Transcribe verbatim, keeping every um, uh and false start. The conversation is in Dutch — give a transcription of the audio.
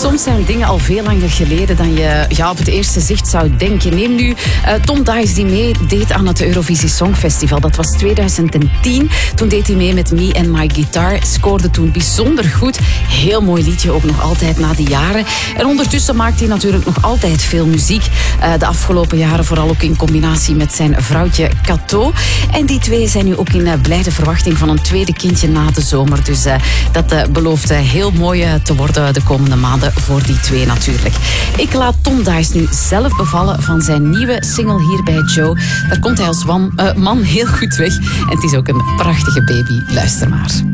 Soms zijn dingen al veel langer geleden dan je ja, op het eerste zicht zou denken. Neem nu uh, Tom Dice die meedeed aan het Eurovisie Songfestival. Dat was tweeduizend tien. Toen deed hij mee met Me and My Guitar. Scoorde toen bijzonder goed. Heel mooi liedje, ook nog altijd na die jaren. En ondertussen maakt hij natuurlijk nog altijd veel muziek. Uh, de afgelopen jaren vooral ook in combinatie met zijn vrouwtje Cato. En die twee zijn nu ook in uh, blijde verwachting van een tweede kindje na de zomer. Dus uh, dat uh, belooft uh, heel mooi uh, te worden de komende maanden voor die twee natuurlijk. Ik laat Tom Dice nu zelf bevallen van zijn nieuwe single hier bij Joe. Daar komt hij als man, uh, man heel goed weg. En het is ook een prachtige baby. Luister maar.